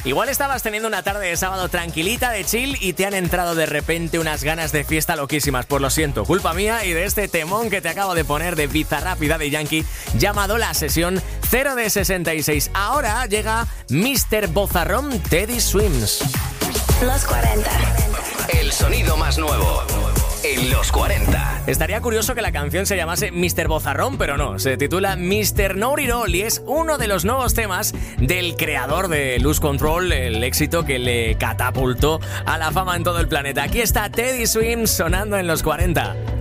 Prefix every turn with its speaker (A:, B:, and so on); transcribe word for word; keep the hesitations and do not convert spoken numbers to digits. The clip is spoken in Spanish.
A: Igual estabas teniendo una tarde de sábado tranquilita, de chill, y te han entrado de repente unas ganas de fiesta loquísimas. Pues lo siento, culpa mía y de este temón que te acabo de poner de Bizarrap y Daddy Yankee, llamado La Sesión cero de sesenta y seis. Ahora llega míster Bozarrón, Teddy Swims.
B: Los cuarenta.
C: El sonido más nuevo en los cuarenta.
A: Estaría curioso que la canción se llamase míster Bozarrón, pero no, se titula míster Know It All y es uno de los nuevos temas del creador de Lose Control, el éxito que le catapultó a la fama en todo el planeta. Aquí está Teddy Swims sonando en los cuarenta.